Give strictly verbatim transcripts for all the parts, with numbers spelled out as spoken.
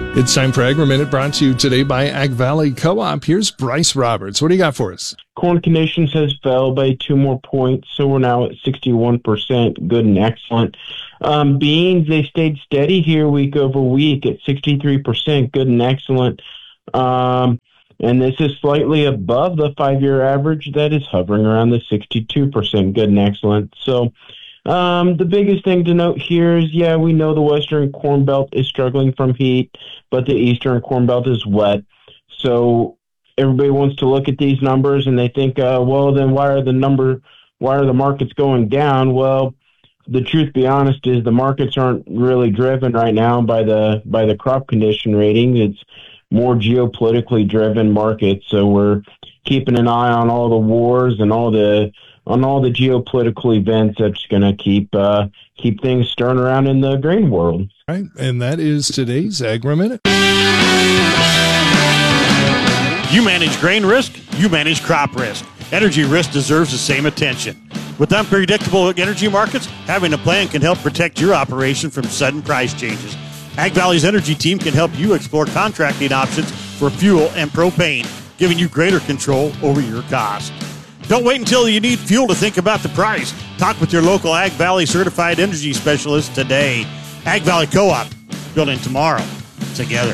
It's time for Agri Minute, brought to you today by Ag Valley Co-op. Here's Bryce Roberts. What do you got for us? Corn conditions has fell by two more points, so we're now at sixty-one percent, good and excellent. Um, beans, they stayed steady here week over week at sixty-three percent, good and excellent. Um, and this is slightly above the five-year average that is hovering around the sixty-two percent, good and excellent. So um, the biggest thing to note here is, yeah, we know the Western Corn Belt is struggling from heat, but the Eastern Corn Belt is wet. So everybody wants to look at these numbers and they think, uh, well, then why are the number, why are the markets going down? Well, the truth be honest is the markets aren't really driven right now by the by the crop condition rating. It's more geopolitically driven markets. So we're keeping an eye on all the wars and all the on all the geopolitical events that's going to keep uh, keep things stirring around in the grain world. All right, and that is today's Agri Minute. You manage grain risk, you manage crop risk. Energy risk deserves the same attention. With unpredictable energy markets, having a plan can help protect your operation from sudden price changes. Ag Valley's energy team can help you explore contracting options for fuel and propane, giving you greater control over your cost. Don't wait until you need fuel to think about the price. Talk with your local Ag Valley certified energy specialist today. Ag Valley Co-op, building tomorrow together.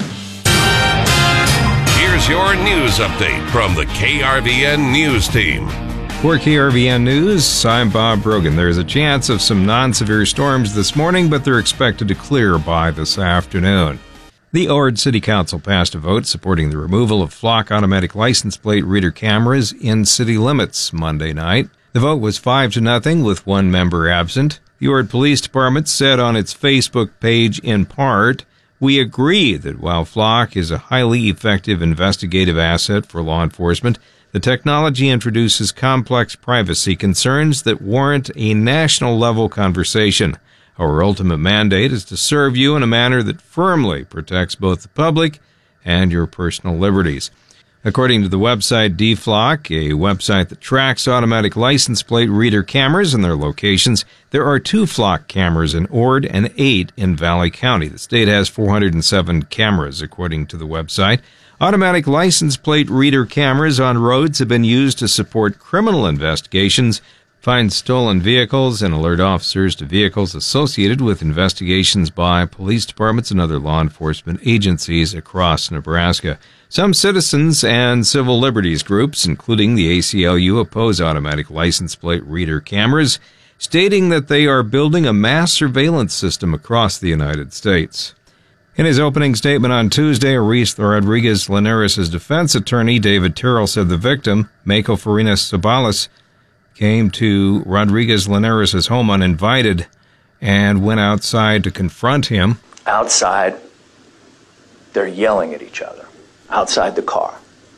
Here's your news update from the K R V N News Team. For K R V N News, I'm Bob Brogan. There's a chance of some non-severe storms this morning, but they're expected to clear by this afternoon. The Ord City Council passed a vote supporting the removal of flock automatic license plate reader cameras in city limits Monday night. The vote was five to nothing, with one member absent. The Ord Police Department said on its Facebook page, in part, "We agree that while flock is a highly effective investigative asset for law enforcement, the technology introduces complex privacy concerns that warrant a national-level conversation. Our ultimate mandate is to serve you in a manner that firmly protects both the public and your personal liberties." According to the website D Flock, a website that tracks automatic license plate reader cameras and their locations, there are two Flock cameras in Ord and eight in Valley County. The state has four hundred seven cameras, according to the website. Automatic license plate reader cameras on roads have been used to support criminal investigations, find stolen vehicles, and alert officers to vehicles associated with investigations by police departments and other law enforcement agencies across Nebraska. Some citizens and civil liberties groups, including the A C L U, oppose automatic license plate reader cameras, stating that they are building a mass surveillance system across the United States. In his opening statement on Tuesday, Aris Rodriguez Linares' defense attorney, David Terrell, said the victim, Mako Farinas Sabalas, came to Rodriguez Linares' home uninvited and went outside to confront him. Outside, they're yelling at each other, outside the car.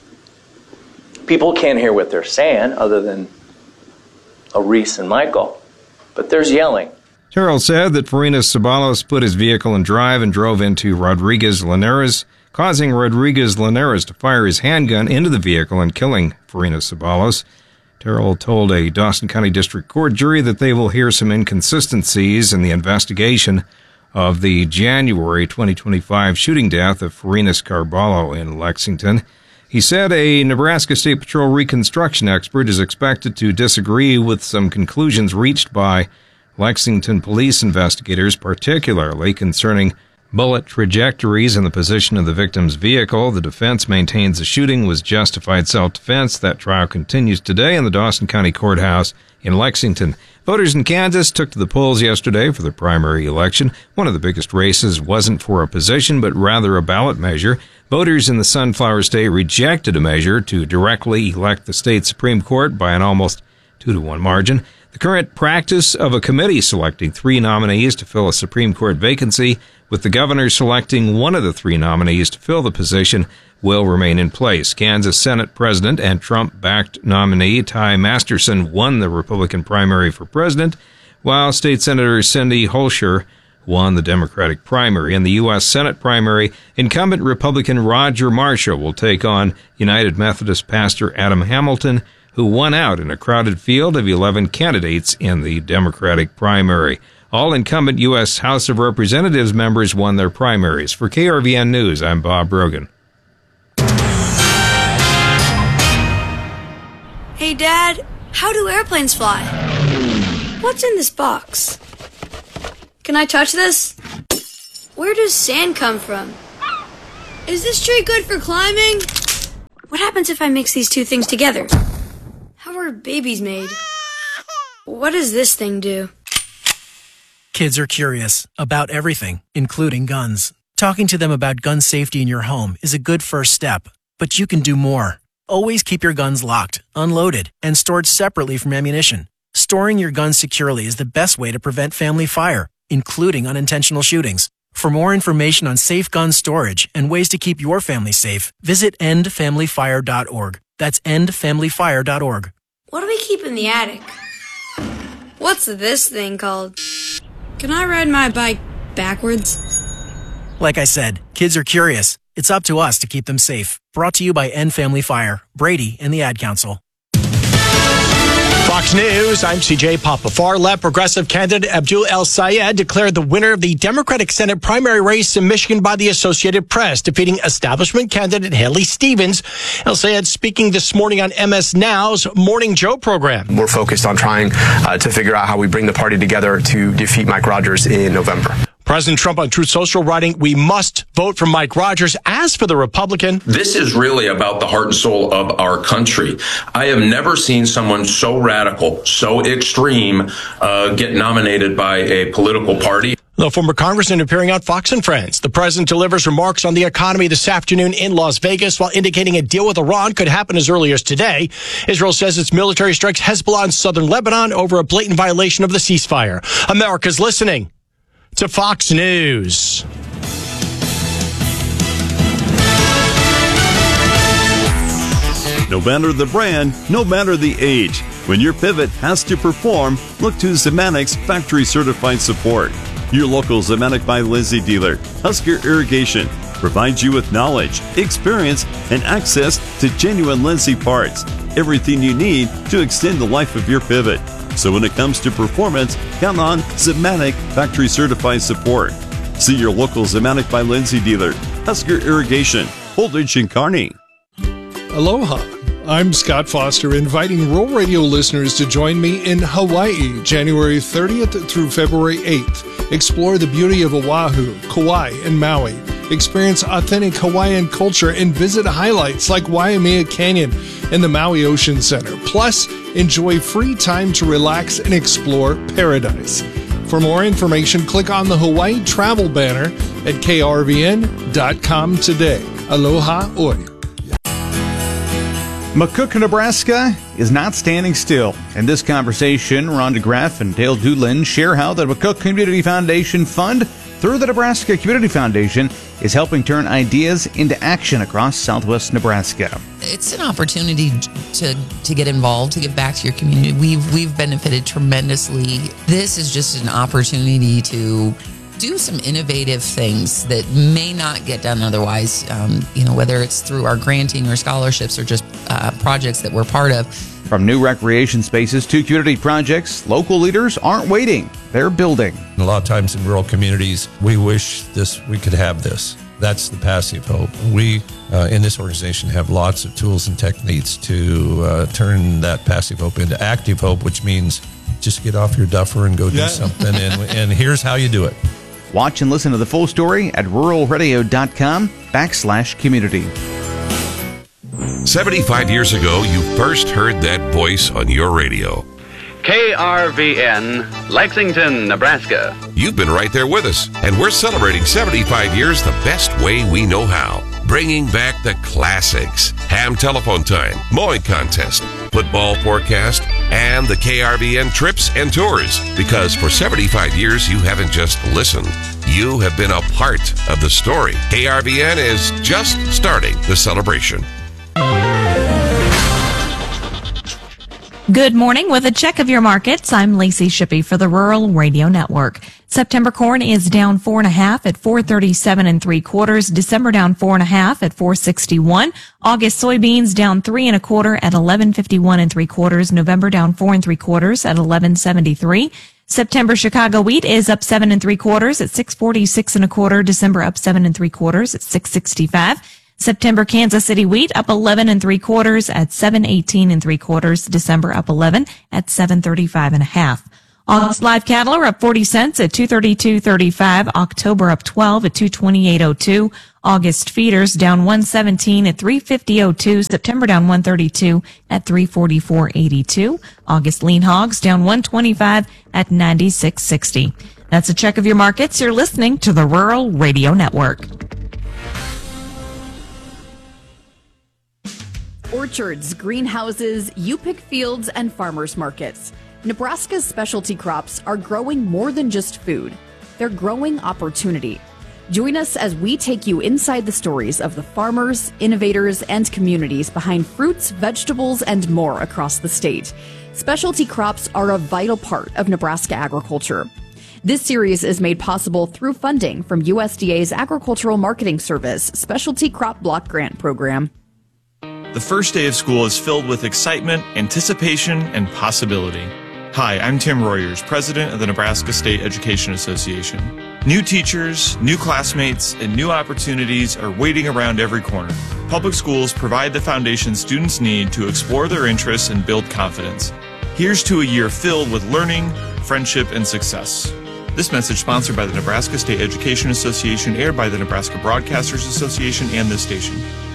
People can't hear what they're saying other than Aris and Michael, but there's yelling. Terrell said that Farinas Sabalos put his vehicle in drive and drove into Rodriguez Linares, causing Rodriguez Linares to fire his handgun into the vehicle and killing Farinas Sabalos. Terrell told a Dawson County District Court jury that they will hear some inconsistencies in the investigation of the January twenty twenty-five shooting death of Farinas Carballo in Lexington. He said a Nebraska State Patrol reconstruction expert is expected to disagree with some conclusions reached by Lexington police investigators, particularly concerning bullet trajectories and the position of the victim's vehicle. The defense maintains the shooting was justified self-defense. That trial continues today in the Dawson County Courthouse in Lexington. Voters in Kansas took to the polls yesterday for the primary election. One of the biggest races wasn't for a position, but rather a ballot measure. Voters in the Sunflower State rejected a measure to directly elect the state Supreme Court by an almost two to one margin. The current practice of a committee selecting three nominees to fill a Supreme Court vacancy, with the governor selecting one of the three nominees to fill the position, will remain in place. Kansas Senate President and Trump-backed nominee Ty Masterson won the Republican primary for president, while State Senator Cindy Holscher won the Democratic primary. In the U S Senate primary, incumbent Republican Roger Marshall will take on United Methodist pastor Adam Hamilton, who won out in a crowded field of eleven candidates in the Democratic primary. All incumbent U S House of Representatives members won their primaries. For K R V N News, I'm Bob Brogan. Hey, Dad, how do airplanes fly? What's in this box? Can I touch this? Where does sand come from? Is this tree good for climbing? What happens if I mix these two things together? How are babies made? What does this thing do? Kids are curious about everything, including guns. Talking to them about gun safety in your home is a good first step, but you can do more. Always keep your guns locked, unloaded, and stored separately from ammunition. Storing your guns securely is the best way to prevent family fire, including unintentional shootings. For more information on safe gun storage and ways to keep your family safe, visit end family fire dot org. That's end family fire dot org. What do we keep in the attic? What's this thing called? Can I ride my bike backwards? Like I said, kids are curious. It's up to us to keep them safe. Brought to you by End Family Fire, Brady, and the Ad Council. Fox News, I'm C J Papa. Far-left progressive candidate Abdul El-Sayed declared the winner of the Democratic Senate primary race in Michigan by the Associated Press, defeating establishment candidate Haley Stevens. El-Sayed speaking this morning on M S Now's Morning Joe program. We're focused on trying uh, to figure out how we bring the party together to defeat Mike Rogers in November. President Trump on Truth Social writing, we must vote for Mike Rogers. As for the Republican, this is really about the heart and soul of our country. I have never seen someone so radical, so extreme, uh, get nominated by a political party. The former congressman appearing on Fox and Friends. The president delivers remarks on the economy this afternoon in Las Vegas while indicating a deal with Iran could happen as early as today. Israel says its military strikes Hezbollah in southern Lebanon over a blatant violation of the ceasefire. America's listening to Fox News. No matter the brand, no matter the age, when your pivot has to perform, look to Zemanic's factory certified support. Your local Zematic by Lindsay dealer, Husker Irrigation, provides you with knowledge, experience, and access to genuine Lindsay parts. Everything you need to extend the life of your pivot. So when it comes to performance, count on Zematic factory certified support. See your local Zematic by Lindsay dealer, Husker Irrigation, Holdridge and Kearney. Aloha. I'm Scott Foster, inviting Rural Radio listeners to join me in Hawaii, January thirtieth through February eighth. Explore the beauty of Oahu, Kauai, and Maui. Experience authentic Hawaiian culture and visit highlights like Waimea Canyon and the Maui Ocean Center. Plus, enjoy free time to relax and explore paradise. For more information, click on the Hawaii travel banner at K R V N dot com today. Aloha oi. McCook, Nebraska is not standing still. In this conversation, Ron DeGraff and Dale Doolin share how the McCook Community Foundation Fund, through the Nebraska Community Foundation, is helping turn ideas into action across southwest Nebraska. It's an opportunity to to get involved, to give back to your community. We've we've benefited tremendously. This is just an opportunity to do some innovative things that may not get done otherwise, um, you know, whether it's through our granting or scholarships or just uh, projects that we're part of. From new recreation spaces to community projects, local leaders aren't waiting, they're building. A lot of times in rural communities, we wish this we could have this. That's the passive hope. We, uh, in this organization, have lots of tools and techniques to uh, turn that passive hope into active hope, which means just get off your duffer and go do yeah. something, and, and here's how you do it. Watch and listen to the full story at rural radio dot com backslash community. seventy-five years ago, you first heard that voice on your radio. K R V N, Lexington, Nebraska. You've been right there with us, and we're celebrating seventy-five years the best way we know how. Bringing back the classics. Ham telephone time, mowing contest, football forecast, and the K R V N trips and tours. Because for seventy-five years, you haven't just listened. You have been a part of the story. K R V N is just starting the celebration. Good morning. With a check of your markets, I'm Lacey Shippey for the Rural Radio Network. September corn is down four and a half at four thirty-seven and three quarters. December down four and a half at four sixty-one. August soybeans down three and a quarter at eleven fifty-one and three quarters. November down four and three quarters at eleven seventy-three. September Chicago wheat is up seven and three quarters at six forty-six and a quarter. December up seven and three quarters at six sixty-five. September Kansas City wheat up eleven and three quarters at seven eighteen and three quarters. December up eleven at seven thirty-five and a half. August live cattle are up forty cents at two thirty-two thirty-five. October up twelve at two twenty-eight oh two. August feeders down one seventeen at three fifty oh two. September down one thirty-two at three forty-four eighty-two. August lean hogs down one twenty-five at ninety-six sixty. That's a check of your markets. You're listening to the Rural Radio Network. Orchards, greenhouses, U-pick fields, and farmers markets. Nebraska's specialty crops are growing more than just food. They're growing opportunity. Join us as we take you inside the stories of the farmers, innovators, and communities behind fruits, vegetables, and more across the state. Specialty crops are a vital part of Nebraska agriculture. This series is made possible through funding from U S D A's Agricultural Marketing Service Specialty Crop Block Grant Program. The first day of school is filled with excitement, anticipation, and possibility. Hi, I'm Tim Royers, president of the Nebraska State Education Association. New teachers, new classmates, and new opportunities are waiting around every corner. Public schools provide the foundation students need to explore their interests and build confidence. Here's to a year filled with learning, friendship, and success. This message sponsored by the Nebraska State Education Association, aired by the Nebraska Broadcasters Association and this station.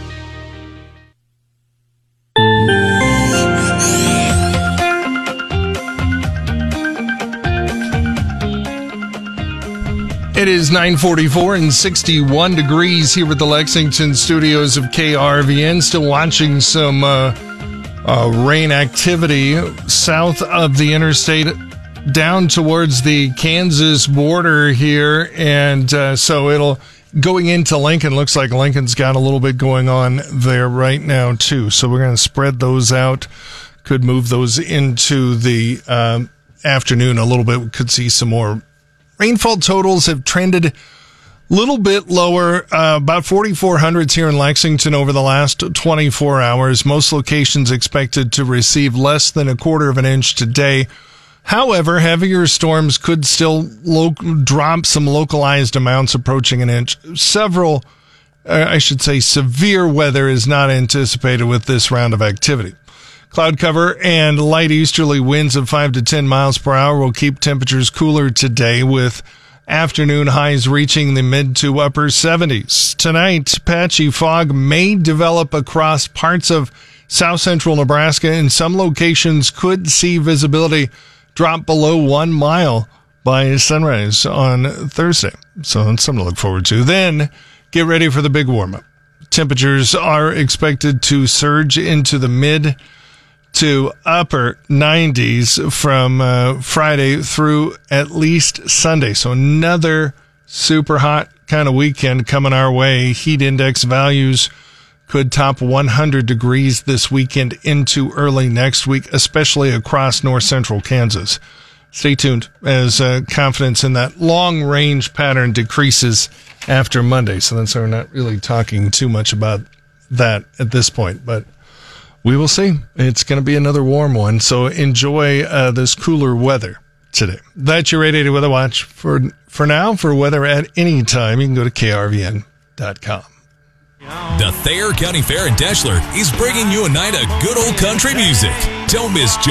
It is nine forty-four and sixty-one degrees here at the Lexington studios of K R V N. Still watching some uh, uh, rain activity south of the interstate down towards the Kansas border here. And uh, so it'll going into Lincoln. Looks like Lincoln's got a little bit going on there right now, too. So we're going to spread those out. Could move those into the uh, afternoon a little bit. We could see some more. Rainfall totals have trended a little bit lower, uh, about forty-four hundreds here in Lexington over the last twenty-four hours. Most locations expected to receive less than a quarter of an inch today. However, heavier storms could still lo- drop some localized amounts approaching an inch. Several, uh, I should say, severe weather is not anticipated with this round of activity. Cloud cover and light easterly winds of five to ten miles per hour will keep temperatures cooler today, with afternoon highs reaching the mid to upper seventies. Tonight, patchy fog may develop across parts of south central Nebraska, and some locations could see visibility drop below one mile by sunrise on Thursday. So that's something to look forward to. Then get ready for the big warm-up. Temperatures are expected to surge into the mid to upper nineties from uh, Friday through at least Sunday. So another super hot kind of weekend coming our way. Heat index values could top one hundred degrees this weekend into early next week, especially across north central Kansas. Stay tuned as uh, confidence in that long range pattern decreases after Monday. So that's why we're not really talking too much about that at this point, but we will see. It's going to be another warm one, so enjoy uh, this cooler weather today. That's your eight eighty Weather Watch. For for now, for weather at any time, you can go to K R V N dot com. The Thayer County Fair in Deshler is bringing you a night of good old country music. Don't miss Joe